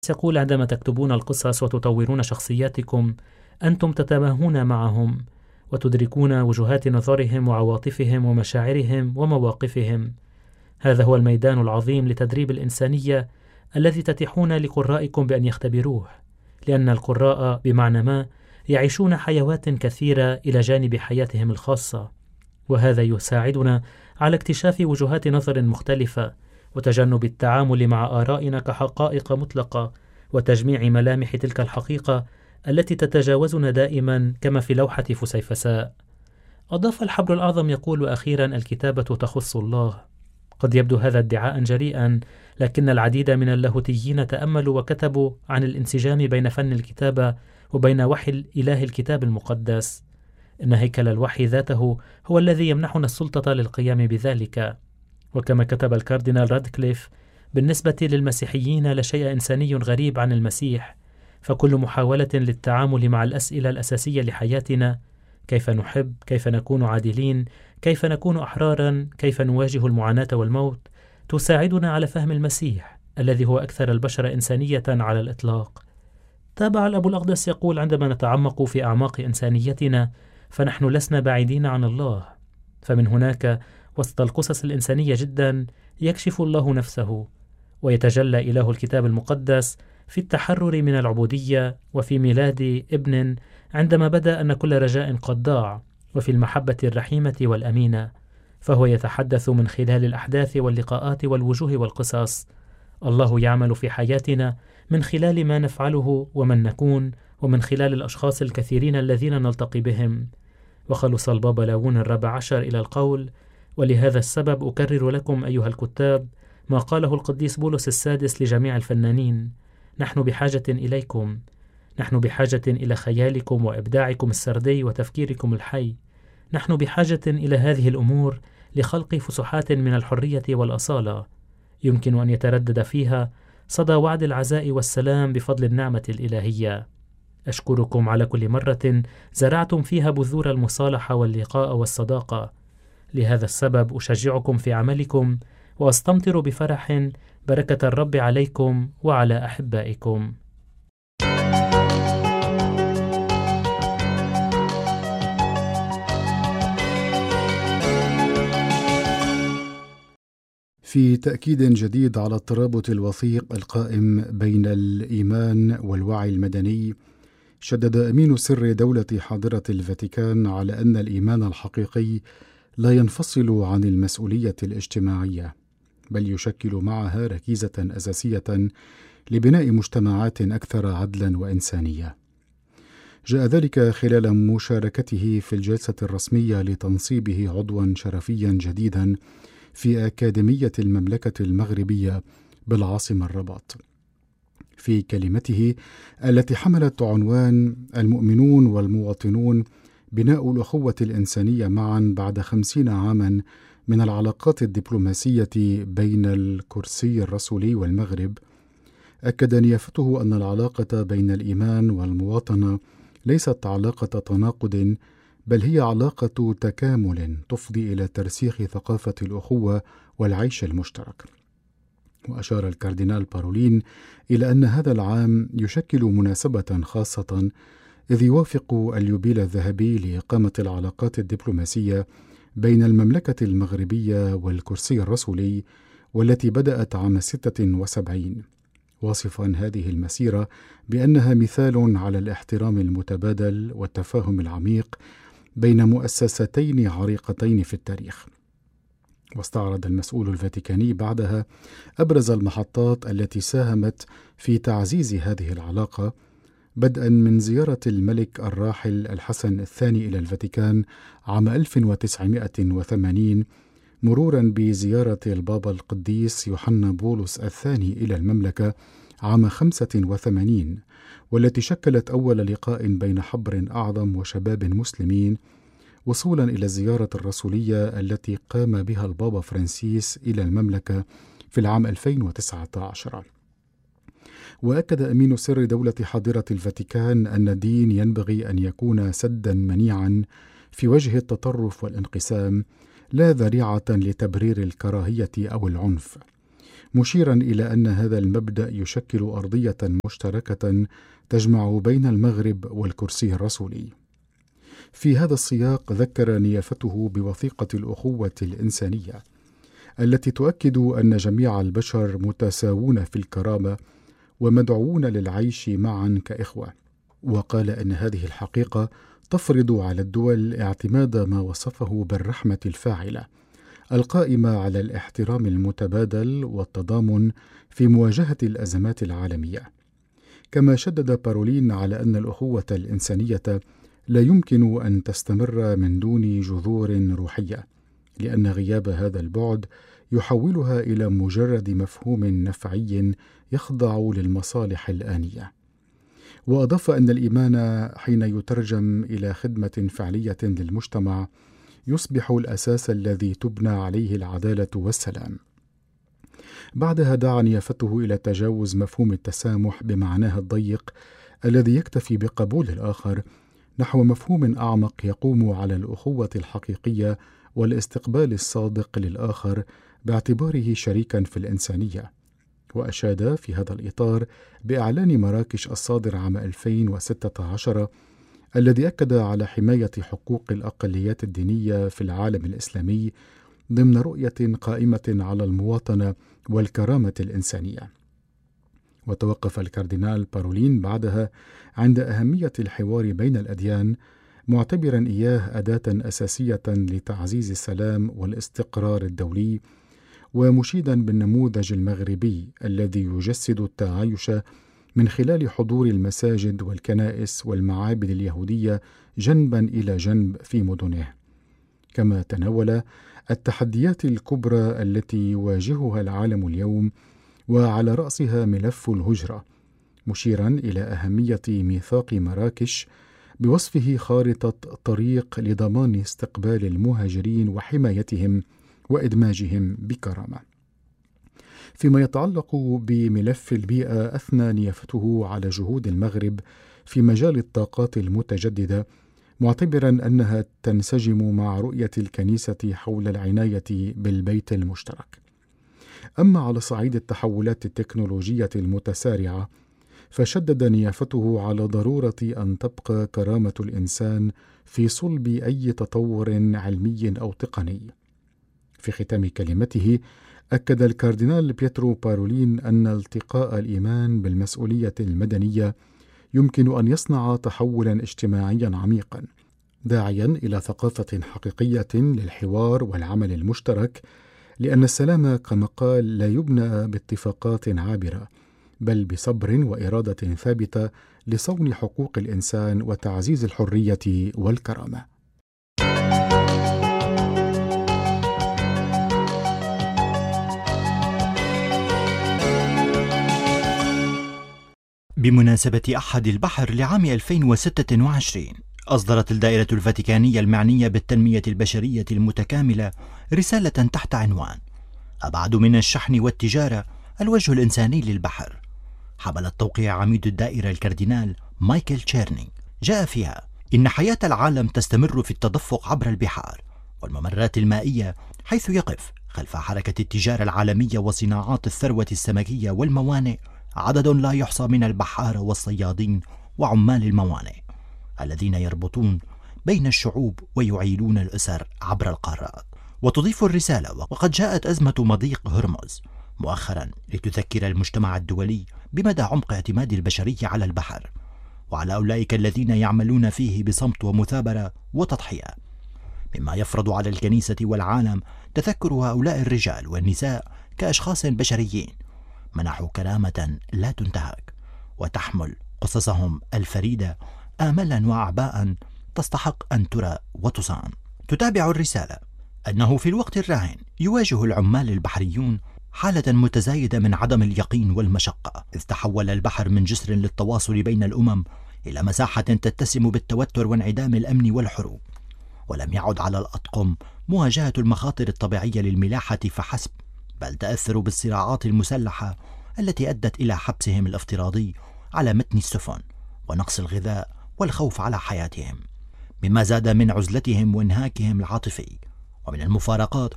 يقول: عندما تكتبون القصص وتطورون شخصياتكم أنتم تتماهون معهم وتدركون وجهات نظرهم وعواطفهم ومشاعرهم ومواقفهم. هذا هو الميدان العظيم لتدريب الإنسانية الذي تتيحون لقرائكم بأن يختبروه، لأن القراء بمعنى ما يعيشون حيوات كثيرة إلى جانب حياتهم الخاصة، وهذا يساعدنا على اكتشاف وجهات نظر مختلفة وتجنب التعامل مع آرائنا كحقائق مطلقة وتجميع ملامح تلك الحقيقة التي تتجاوزنا دائما كما في لوحة فسيفساء. أضاف الحبر الأعظم يقول: أخيرا الكتابة تخص الله. قد يبدو هذا ادعاء جريئا، لكن العديد من اللاهوتيين تأملوا وكتبوا عن الانسجام بين فن الكتابة وبين وحي الإله الكتاب المقدس. إن هيكل الوحي ذاته هو الذي يمنحنا السلطة للقيام بذلك. وكما كتب الكاردينال رادكليف: بالنسبة للمسيحيين لا شيء إنساني غريب عن المسيح، فكل محاولة للتعامل مع الأسئلة الأساسية لحياتنا: كيف نحب؟ كيف نكون عادلين؟ كيف نكون أحرارا؟ كيف نواجه المعاناة والموت؟ تساعدنا على فهم المسيح الذي هو أكثر البشر إنسانية على الإطلاق. تابع الأب الأقدس يقول: عندما نتعمق في أعماق إنسانيتنا فنحن لسنا بعيدين عن الله، فمن هناك وسط القصص الإنسانية جدا يكشف الله نفسه ويتجلى إله الكتاب المقدس في التحرر من العبودية وفي ميلاد ابن عندما بدا أن كل رجاء قد ضاع، وفي المحبة الرحيمة والأمينة، فهو يتحدث من خلال الأحداث واللقاءات والوجوه والقصص. الله يعمل في حياتنا من خلال ما نفعله ومن نكون، ومن خلال الأشخاص الكثيرين الذين نلتقي بهم. وخلص البابا لاون الرابع عشر إلى القول: ولهذا السبب أكرر لكم أيها الكتاب ما قاله القديس بولس السادس لجميع الفنانين: نحن بحاجة إليكم، نحن بحاجة إلى خيالكم وإبداعكم السردي وتفكيركم الحي. نحن بحاجة إلى هذه الأمور لخلق فسحات من الحرية والأصالة يمكن أن يتردد فيها صدى وعد العزاء والسلام بفضل النعمة الإلهية. أشكركم على كل مرة زرعتم فيها بذور المصالحة واللقاء والصداقة. لهذا السبب أشجعكم في عملكم وأستمطر بفرح بركة الرب عليكم وعلى أحبائكم. في تأكيد جديد على الترابط الوثيق القائم بين الإيمان والوعي المدني، شدد أمين سر دولة حاضرة الفاتيكان على أن الإيمان الحقيقي لا ينفصل عن المسؤولية الاجتماعية، بل يشكل معها ركيزة أساسية لبناء مجتمعات أكثر عدلا وإنسانية. جاء ذلك خلال مشاركته في الجلسة الرسمية لتنصيبه عضوا شرفيا جديدا في أكاديمية المملكة المغربية بالعاصمة الرباط. في كلمته التي حملت عنوان المؤمنون والمواطنون: بناء الأخوة الإنسانية معا بعد 50 عاما من العلاقات الدبلوماسية بين الكرسي الرسولي والمغرب، أكد نيافته أن العلاقة بين الإيمان والمواطنة ليست علاقة تناقض، بل هي علاقة تكامل تفضي إلى ترسيخ ثقافة الأخوة والعيش المشترك. وأشار الكاردينال بارولين إلى أن هذا العام يشكل مناسبة خاصة، إذ يوافق اليوبيل الذهبي لإقامة العلاقات الدبلوماسية بين المملكة المغربية والكرسي الرسولي، والتي بدأت عام 76، واصفا هذه المسيرة بأنها مثال على الاحترام المتبادل والتفاهم العميق بين مؤسستين عريقتين في التاريخ. واستعرض المسؤول الفاتيكاني بعدها أبرز المحطات التي ساهمت في تعزيز هذه العلاقة، بدءا من زيارة الملك الراحل الحسن الثاني إلى الفاتيكان عام 1980، مرورا بزيارة البابا القديس يوحنا بولس الثاني إلى المملكة عام 85، والتي شكلت أول لقاء بين حبر أعظم وشباب مسلمين، وصولا إلى الزيارة الرسولية التي قام بها البابا فرانسيس إلى المملكة في العام 2019. وأكد أمين سر دولة حاضرة الفاتيكان أن الدين ينبغي أن يكون سدا منيعا في وجه التطرف والانقسام، لا ذريعة لتبرير الكراهية أو العنف. مشيرا إلى أن هذا المبدأ يشكل أرضية مشتركة تجمع بين المغرب والكرسي الرسولي. في هذا السياق ذكر نيافته بوثيقة الأخوة الإنسانية التي تؤكد أن جميع البشر متساوون في الكرامة ومدعوون للعيش معا كإخوة، وقال أن هذه الحقيقة تفرض على الدول اعتماد ما وصفه بالرحمة الفاعلة القائمة على الاحترام المتبادل والتضامن في مواجهة الأزمات العالمية. كما شدد بارولين على أن الأخوة الإنسانية لا يمكن أن تستمر من دون جذور روحية، لأن غياب هذا البعد يحولها إلى مجرد مفهوم نفعي يخضع للمصالح الآنية. وأضاف أن الإيمان حين يترجم إلى خدمة فعلية للمجتمع يصبح الأساس الذي تبنى عليه العدالة والسلام. بعدها دعا نيافته إلى تجاوز مفهوم التسامح بمعناه الضيق الذي يكتفي بقبول الآخر نحو مفهوم أعمق يقوم على الأخوة الحقيقية والاستقبال الصادق للآخر باعتباره شريكا في الإنسانية. وأشاد في هذا الإطار بإعلان مراكش الصادر عام 2016 الذي أكد على حماية حقوق الأقليات الدينية في العالم الإسلامي ضمن رؤية قائمة على المواطنة والكرامة الإنسانية. وتوقف الكاردينال بارولين بعدها عند أهمية الحوار بين الأديان، معتبرا إياه أداة أساسية لتعزيز السلام والاستقرار الدولي، ومشيدا بالنموذج المغربي الذي يجسد التعايش من خلال حضور المساجد والكنائس والمعابد اليهودية جنبا إلى جنب في مدنه. كما تناول التحديات الكبرى التي يواجهها العالم اليوم، وعلى رأسها ملف الهجرة، مشيرا إلى أهمية ميثاق مراكش بوصفه خارطة طريق لضمان استقبال المهاجرين وحمايتهم وإدماجهم بكرامة. فيما يتعلق بملف البيئة، أثنى نيافته على جهود المغرب في مجال الطاقات المتجددة، معتبرا أنها تنسجم مع رؤية الكنيسة حول العناية بالبيت المشترك. أما على صعيد التحولات التكنولوجية المتسارعة، فشدد نيافته على ضرورة أن تبقى كرامة الإنسان في صلب أي تطور علمي أو تقني. في ختام كلمته أكد الكاردينال بيترو بارولين أن التقاء الإيمان بالمسؤولية المدنية يمكن أن يصنع تحولا اجتماعيا عميقا، داعيا إلى ثقافة حقيقية للحوار والعمل المشترك، لأن السلام كما قال لا يبنى باتفاقات عابرة، بل بصبر وإرادة ثابتة لصون حقوق الإنسان وتعزيز الحرية والكرامة. بمناسبة أحد البحر لعام 2026 أصدرت الدائرة الفاتيكانية المعنية بالتنمية البشرية المتكاملة رسالة تحت عنوان أبعد من الشحن والتجارة الوجه الإنساني للبحر، حمل التوقيع عميد الدائرة الكاردينال مايكل تشيرنينغ. جاء فيها إن حياة العالم تستمر في التدفق عبر البحار والممرات المائية، حيث يقف خلف حركة التجارة العالمية وصناعات الثروة السمكية والموانئ عدد لا يحصى من البحارة والصيادين وعمال الموانئ الذين يربطون بين الشعوب ويعيلون الأسر عبر القارات. وتضيف الرسالة وقد جاءت أزمة مضيق هرمز مؤخرا لتذكر المجتمع الدولي بمدى عمق اعتماد البشرية على البحر وعلى أولئك الذين يعملون فيه بصمت ومثابرة وتضحية، مما يفرض على الكنيسة والعالم تذكر هؤلاء الرجال والنساء كأشخاص بشريين منحوا كرامة لا تنتهك، وتحمل قصصهم الفريدة آملا وأعباء تستحق أن ترى وتصان. تتابع الرسالة أنه في الوقت الراهن يواجه العمال البحريون حالة متزايدة من عدم اليقين والمشقة، إذ تحول البحر من جسر للتواصل بين الأمم إلى مساحة تتسم بالتوتر وانعدام الأمن والحروب، ولم يعد على الأطقم مواجهة المخاطر الطبيعية للملاحة فحسب، بل تأثروا بالصراعات المسلحة التي أدت إلى حبسهم الافتراضي على متن السفن ونقص الغذاء والخوف على حياتهم، مما زاد من عزلتهم وانهاكهم العاطفي، ومن المفارقات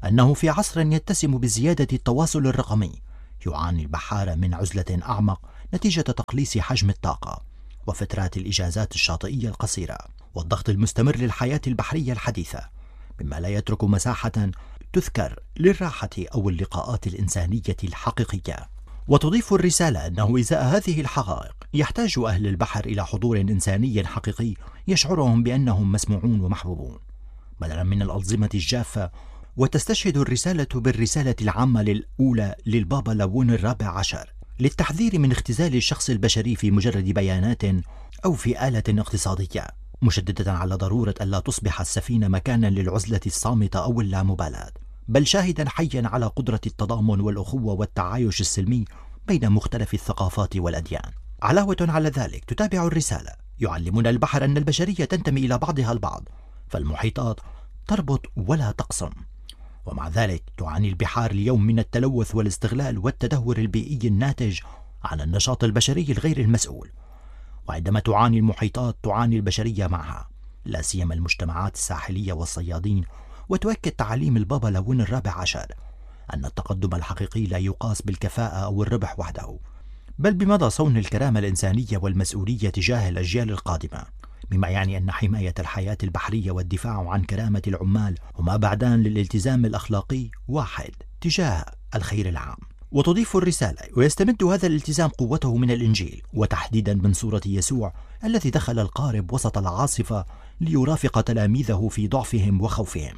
أنه في عصر يتسم بزيادة التواصل الرقمي يعاني البحارة من عزلة أعمق نتيجة تقليص حجم الطاقة وفترات الإجازات الشاطئية القصيرة والضغط المستمر للحياة البحرية الحديثة، مما لا يترك مساحة تذكر للراحة أو اللقاءات الإنسانية الحقيقية. وتضيف الرسالة أنه إزاء هذه الحقائق يحتاج أهل البحر إلى حضور إنساني حقيقي يشعرهم بأنهم مسموعون ومحبوبون بدلا من الأنظمة الجافة. وتستشهد الرسالة بالرسالة العامة الأولى للبابا لاون الرابع عشر للتحذير من اختزال الشخص البشري في مجرد بيانات أو في آلة اقتصادية، مشددة على ضرورة ألا تصبح السفينة مكانا للعزلة الصامتة أو اللامبالاة، بل شاهدا حيا على قدرة التضامن والأخوة والتعايش السلمي بين مختلف الثقافات والأديان. علاوة على ذلك تتابع الرسالة يعلمنا البحر أن البشرية تنتمي إلى بعضها البعض، فالمحيطات تربط ولا تقسم، ومع ذلك تعاني البحار اليوم من التلوث والاستغلال والتدهور البيئي الناتج عن النشاط البشري الغير المسؤول. وعندما تعاني المحيطات تعاني البشرية معها، لا سيما المجتمعات الساحلية والصيادين. وتؤكد تعاليم البابا لاون الرابع عشر أن التقدم الحقيقي لا يقاس بالكفاءة أو الربح وحده، بل بمدى صون الكرامة الإنسانية والمسؤولية تجاه الأجيال القادمة، مما يعني أن حماية الحياة البحرية والدفاع عن كرامة العمال هما بعدان للالتزام الأخلاقي واحد تجاه الخير العام. وتضيف الرسالة ويستمد هذا الالتزام قوته من الإنجيل، وتحديدا من سورة يسوع الذي دخل القارب وسط العاصفة ليرافق تلاميذه في ضعفهم وخوفهم،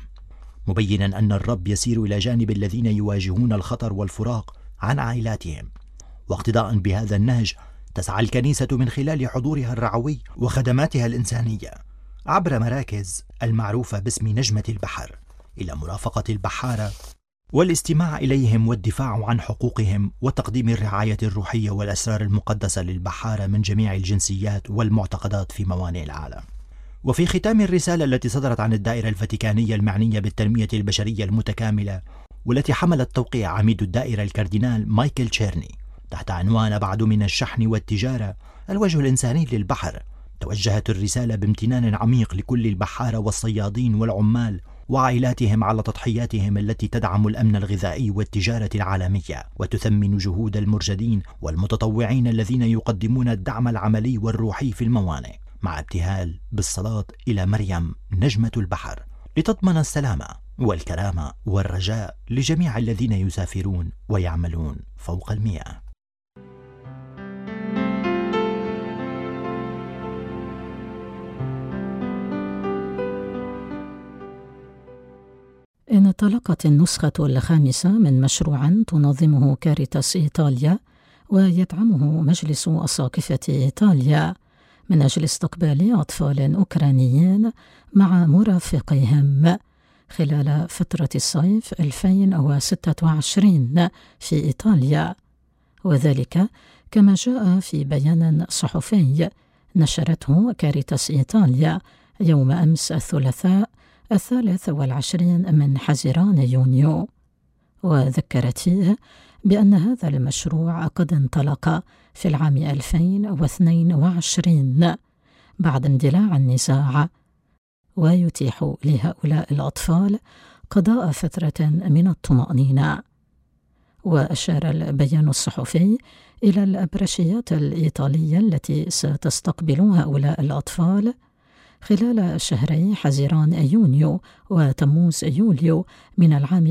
مبينا أن الرب يسير إلى جانب الذين يواجهون الخطر والفراق عن عائلاتهم. واقتداء بهذا النهج تسعى الكنيسة من خلال حضورها الرعوي وخدماتها الإنسانية عبر مراكز المعروفة باسم نجمة البحر إلى مرافقة البحارة والاستماع إليهم والدفاع عن حقوقهم وتقديم الرعاية الروحية والأسرار المقدسة للبحارة من جميع الجنسيات والمعتقدات في موانئ العالم. وفي ختام الرسالة التي صدرت عن الدائرة الفاتيكانية المعنية بالتنمية البشرية المتكاملة والتي حملت توقيع عميد الدائرة الكاردينال مايكل تشيرني تحت عنوان أبعد من الشحن والتجارة الوجه الإنساني للبحر، توجهت الرسالة بامتنان عميق لكل البحارة والصيادين والعمال وعائلاتهم على تضحياتهم التي تدعم الأمن الغذائي والتجارة العالمية وتثمن جهود المرشدين والمتطوعين الذين يقدمون الدعم العملي والروحي في الموانئ، مع ابتهال بالصلاة إلى مريم نجمة البحر لتضمن السلامة والكرامة والرجاء لجميع الذين يسافرون ويعملون فوق المياه. انطلقت النسخة الخامسة من مشروع تنظمه كاريتاس إيطاليا ويدعمه مجلس أساقفة إيطاليا من أجل استقبال أطفال أوكرانيين مع مرافقيهم خلال فترة الصيف 2026 في إيطاليا، وذلك كما جاء في بيان صحفي نشرته كاريتاس إيطاليا يوم أمس الثلاثاء 23 من حزيران يونيو. وذكرت فيه بأن هذا المشروع قد انطلق في العام 2022 بعد اندلاع النزاع، ويتيح لهؤلاء الأطفال قضاء فترة من الطمأنينة. وأشار البيان الصحفي إلى الأبرشيات الإيطالية التي ستستقبل هؤلاء الأطفال خلال شهري حزيران يونيو وتموز يوليو من العام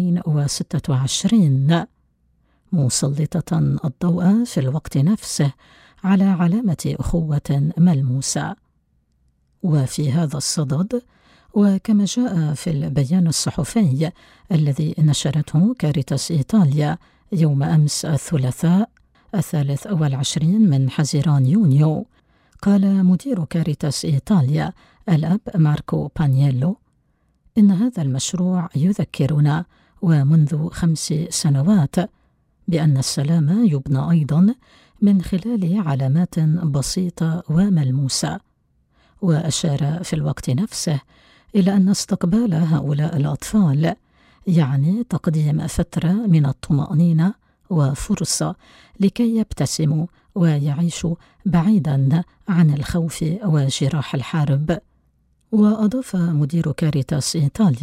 2026، مسلطة الضوء في الوقت نفسه على علامة أخوة ملموسة. وفي هذا الصدد، وكما جاء في البيان الصحفي الذي نشرته كاريتاس إيطاليا يوم أمس الثلاثاء 23 من حزيران يونيو، قال مدير كاريتاس إيطاليا الأب ماركو بانييلو إن هذا المشروع يذكرنا ومنذ 5 سنوات بأن السلام يبنى أيضا من خلال علامات بسيطة وملموسة. وأشار في الوقت نفسه إلى أن استقبال هؤلاء الأطفال يعني تقديم فترة من الطمأنينة وفرصة لكي يبتسموا ويعيشوا بعيدا عن الخوف وجراح الحرب. وأضاف مدير كاريتاس إيطاليا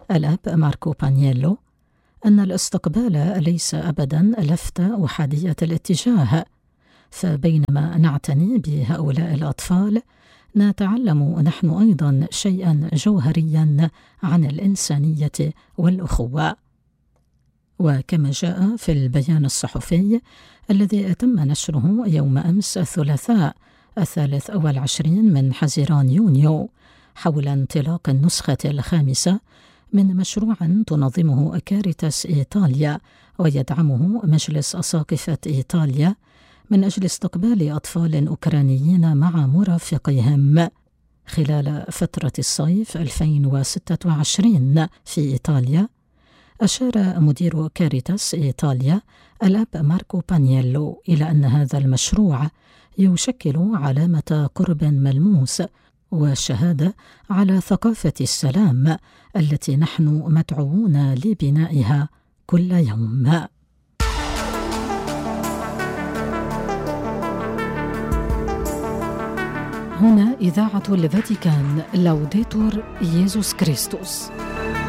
الأب ماركو بانييلو أن الاستقبال ليس أبدا لفتة أحادية الاتجاه، فبينما نعتني بهؤلاء الأطفال نتعلم نحن أيضا شيئا جوهريا عن الإنسانية والأخوة. وكما جاء في البيان الصحفي الذي تم نشره يوم أمس الثلاثاء 23 من حزيران يونيو حول انطلاق النسخة 5 من مشروع تنظمه كاريتاس إيطاليا ويدعمه مجلس أساقفة إيطاليا من أجل استقبال أطفال أوكرانيين مع مرافقيهم خلال فترة الصيف 2026 في إيطاليا، أشار مدير كاريتاس إيطاليا الأب ماركو بانييلو إلى أن هذا المشروع يشكل علامة قرب ملموس وشهادة على ثقافة السلام التي نحن مدعوون لبنائها كل يوم. هنا إذاعة الفاتيكان، لوديتور ييسوس كريستوس.